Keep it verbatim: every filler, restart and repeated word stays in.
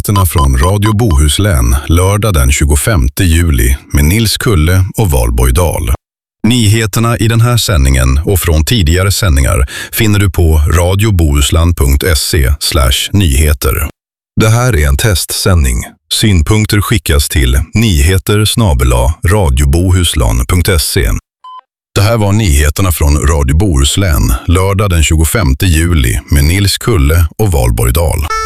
nyheterna från Radio Bohuslän lördag den tjugofemte juli med Nils Kulle och Valborg Dahl. Nyheterna i den här sändningen och från tidigare sändningar finner du på radiobohuslan punkt se slash nyheter. Det här är en testsändning. Synpunkter skickas till nyheter snabel-a radiobohuslan punkt se. Det här var nyheterna från Radio Bohuslän lördag den tjugofemte juli med Nils Kulle och Valborg Dahl.